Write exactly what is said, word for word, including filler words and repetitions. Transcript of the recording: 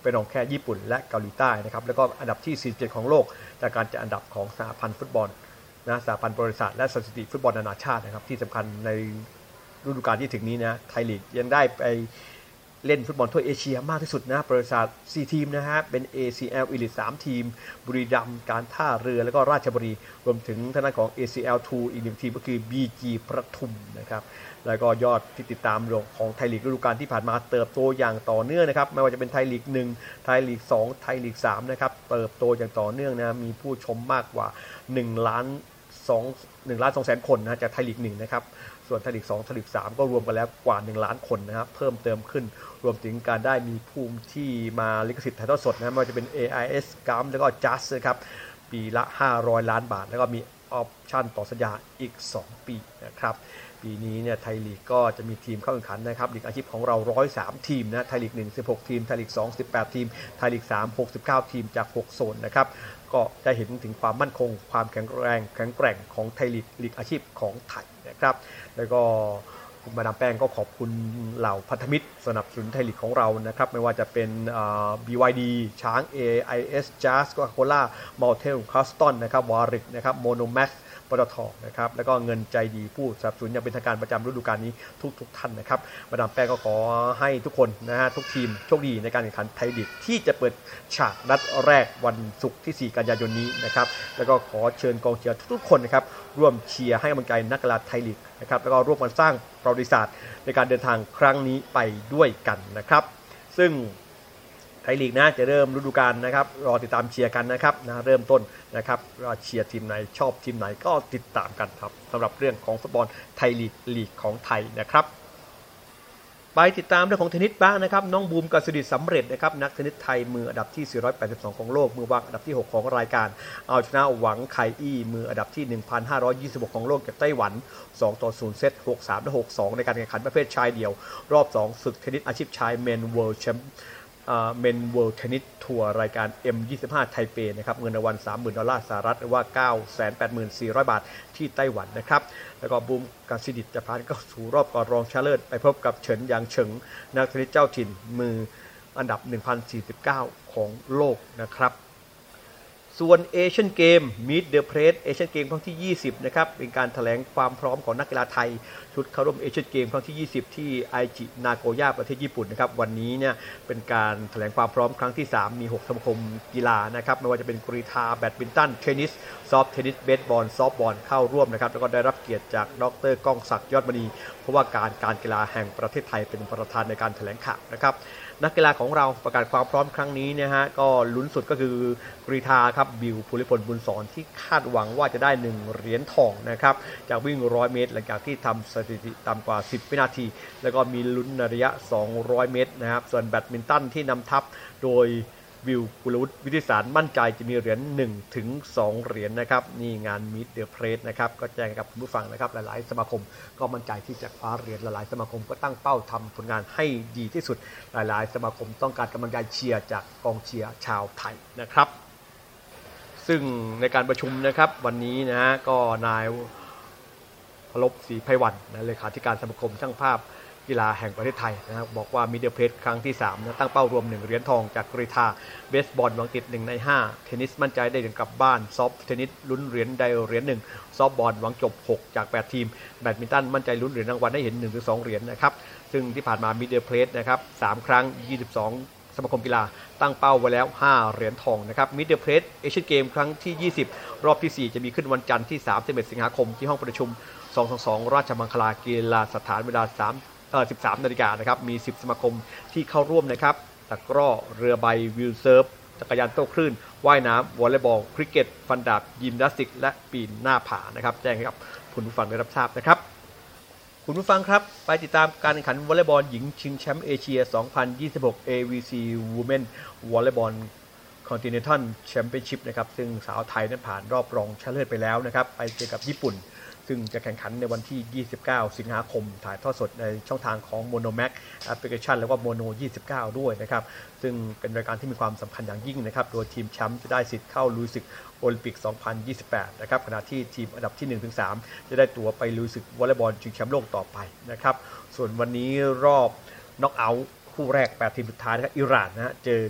เป็นรองแค่ญี่ปุ่นและเกาหลีใต้นะครับแล้วก็อันดับที่สี่สิบเจ็ดของโลกจากการจัดอันดับของสหพันธ์ฟุตบอลนะสหพันธ์บริษัทและสถิติฟุตบอลนานาชาตินะครับที่สำคัญในฤดูกาลที่ถึงนี้นะไทยลีกยังได้ไปเล่นฟุตบอลทั่วเอเชียมากที่สุดนะบริษัทสี่ทีมนะฮะเป็น เอ ซี แอล Elite สามทีมบุรีรัมย์การท่าเรือแล้วก็ราชบุรีรวมถึงทางด้านของ เอ ซี แอล ทู อีกหนึ่งทีมก็คือ บี จี ปทุมนะครับแล้วก็ยอดที่ติดตามของไทยลีกฤดูกาลที่ผ่านมาเติบโตอย่างต่อเนื่องนะครับไม่ว่าจะเป็นไทยลีกหนึ่งไทยลีกสองไทยลีกสามนะครับเติบโตอย่างต่อเนื่องนะมีผู้ชมมากกว่า1ล้าน2 1ล้าน2แสนคนนะจากไทยลีกหนึ่งนะครับส่วนไทยลีกสองไทยลีกสามก็รวมกันแล้วกว่าหนึ่งล้านคนนะครับเพิ่มเติมขึ้นรวมถึงการได้มีภูมิที่มาลิขสิทธิ์ถ่ายทอดสดนะไม่ว่าจะเป็น เอ ไอ เอส กัม แล้วก็ Just นะครับปีละห้าร้อยล้านบาทแล้วก็มีออปชั่นต่อสัญญาอีกสองปีนะครับปีนี้เนี่ยไทยลีกก็จะมีทีมเข้าแข่งขันนะครับลีกอาชีพของเราหนึ่งร้อยสามทีมนะไทยลีกหนึ่ง สิบหกทีมไทยลีกสอง สิบแปดทีมไทยลีกสาม หกสิบเก้าทีมจากหกโซนนะครับก็ได้เห็นถึงความมั่นคงความแข็งแรงแข็งแกร่งของไทยลีกลีกอาชีพของไทยนะครับแล้วก็คุณมาดามแป้งก็ขอบคุณเหล่าพันธมิตรสนับสนุนไทยลีกของเรานะครับไม่ว่าจะเป็น บี วาย ดี ช้าง เอ ไอ เอส Just Coca-Cola Mountain Custom นะครับวาริกนะครับ Monomax ปตท.นะครับแล้วก็เงินใจดีผู้สนับสนุนอย่างเป็นทางการประจำฤดูกาลนี้ทุกๆท่านนะครับมาดามแป้งก็ขอให้ทุกคนนะฮะทุกทีมโชคดีในการแข่งขันไทยลีกที่จะเปิดฉากนัดแรกวันศุกร์ที่สี่กันยายนนี้นะครับแล้วก็ขอเชิญกองเชียร์ทุกๆคนนะครับร่วมเชียร์ให้กำลังใจนักกีฬาไทยลีกนะครับแล้วก็ร่วมกันสร้างประวัติศาสตร์ในการเดินทางครั้งนี้ไปด้วยกันนะครับซึ่งไทยลีกนะจะเริ่มฤดูกาลนะครับรอติดตามเชียร์กันนะครับนะเริ่มต้นนะครับว่าเชียร์ทีมไหนชอบทีมไหนก็ติดตามกันครับสำหรับเรื่องของฟุตบอลไทยลีกลีกของไทยนะครับไปติดตามเรื่องของเทนนิสบ้างนะครับน้องบูมกฤษฎีสำเร็จนะครับนักเทนนิสไทยมืออันดับที่สี่ร้อยแปดสิบสองของโลกมือวางอันดับที่หกของรายการเอาชนะหวังไคอี้มืออันดับที่ หนึ่งพันห้าร้อยยี่สิบหกของโลกจากไต้หวันสองต่อศูนย์เซต หกสามและ หกสองในการแข่งขันประเภทชายเดี่ยวรอบสองศึกเทนนิสอาชีพชายเมนเวิลด์แชมป์เมนเวิลด์เทนนิสทัวร์รายการ เอ็ม ยี่สิบห้า ไทเปนะครับเงินรางวัล สามหมื่น ดอลลาร์สหรัฐหรือว่า เก้าแสนแปดหมื่นสี่ร้อย บาทที่ไต้หวันนะครับแล้วก็บูมกฤษฎีจะผ่านเข้าสู่รอบก่อนรองชนะเลิศไปพบกับเฉินหยางเฉิงนักเทนนิสเจ้าถิ่นมืออันดับหนึ่งพันสี่สิบเก้าของโลกนะครับส่วนเอเชียนเกม Meet the Press เอเชียนเกมครั้งที่ยี่สิบนะครับเป็นการแถลงความพร้อมของนักกีฬาไทยชุดเข้าร่วมเอเชียนเกมครั้งที่ยี่สิบที่ไอจินาโกย่าประเทศญี่ปุ่นนะครับวันนี้เนี่ยเป็นการแถลงความพร้อมครั้งที่สามมีหกสมาคมกีฬานะครับไม่ว่าจะเป็นกรีฑาแบดมินตันเทนนิสซอฟต์เทนนิสเบสบอลซอฟต์บอลเข้าร่วมนะครับแล้วก็ได้รับเกียรติจากดร.ก้องศักดิ์ยอดมณีเพราะว่าการการกีฬาแห่งประเทศไทยเป็นประธานในการแถลงข่าวนะครับนักกีฬาของเราประกาศความพร้อมครั้งนี้นะฮะก็ลุ้นสุดก็คือกรีฑาครับบิวภูริพลบุญสอนที่คาดหวังว่าจะได้หนึ่งเหรียญทองนะครับจากวิ่งหนึ่งร้อยเมตรหลังจากที่ทำสถิติต่ำกว่าสิบวินาทีแล้วก็มีลุ้นในระยะสองร้อยเมตรนะครับส่วนแบดมินตันที่นำทัพโดยวิวกุลวุฒิวิทิสารมั่นใจจะมีเหรียญหนึ่งถึงสองเหรียญนะครับนี่งาน Meet the Press นะครับก็แจ้งกับผู้ฟังนะครับหลายๆสมาคมก็มั่นใจที่จะคว้าเหรียญหลายๆสมาคมก็ตั้งเป้าทำผลงานให้ดีที่สุดหลายๆสมาคมต้องการกำลังใจเชียร์จากกองเชียร์ชาวไทยนะครับซึ่งในการประชุมนะครับวันนี้นะฮะก็นายพลบศรีไพวันนะเลขาธิการสมาคมช่างภาพกีฬาแห่งประเทศไทยนะครับบอกว่ามีเดอะเพรสครั้งที่สามนะตั้งเป้ารวมหนึ่งเหรียญทองจากกรีฑาเบสบอลหวังติดหนึ่งในห้าเทนนิสมั่นใจได้เหรียญกลับบ้านซอฟต์เทนนิสลุ้นเหรียญใดเหรียญหนึ่งซอฟต์บอลหวังจบหกจากแปดทีมแบดมินตันมั่นใจลุ้นเหรียญรางวัลได้เห็น หนึ่งถึงสอง เหรียญนะครับซึ่งที่ผ่านมามีเดอะเพรสนะครับสามครั้งยี่สิบสองสมาคมกีฬาตั้งเป้าไว้แล้วห้าเหรียญทองนะครับมิดเดิลเพรสเอเชียนเกมครั้งที่ยี่สิบรอบที่สี่จะมีขึ้นวันจันทร์ที่สามสิบเอ็ดสิงหาคมที่ห้องประชุมสองสองสองราชมังคลากีฬาสถานเวลาสามเอ่อสิบสามนาฬิกานะครับมีสิบสมาคมที่เข้าร่วมนะครับตะกร้อเรือใบวิลเซิร์ฟจักรยานโต้คลื่นว่ายน้ำวอลเลย์บอลคริกเก็ตฟันดาบยิมนาสติกและปีนหน้าผานะครับแจ้งให้กับคุณผู้ฟังได้รับทราบนะครับคุณผู้ฟังครับไปติดตามการแข่งขันวอลเลย์บอลหญิงชิงแชมป์เอเชียสองพันยี่สิบหก เอ วี ซี Women Volleyball Continental Championship นะครับซึ่งสาวไทยนั้นผ่านรอบรองชนะเลิศไปแล้วนะครับไปเจอกับญี่ปุ่นซึ่งจะแข่งขันในวันที่ยี่สิบเก้าสิงหาคมถ่ายทอดสดในช่องทางของ Monomax Application แล้วก็ Mono ยี่สิบเก้าด้วยนะครับซึ่งเป็นรายการที่มีความสำคัญอย่างยิ่งนะครับโดยทีมแชมป์จะได้สิทธิ์เข้าลุยศึกโอลิมปิกสองพันยี่สิบแปดนะครับขณะที่ทีมอันดับที่ หนึ่งถึงสาม จะได้ตั๋วไปลุยศึกวอลเลย์บอลชิงแชมป์โลกต่อไปนะครับส่วนวันนี้รอบน็อกเอาท์คู่แรกแปดทีมสุดท้ายนะครับอิหร่านนะฮะเจอ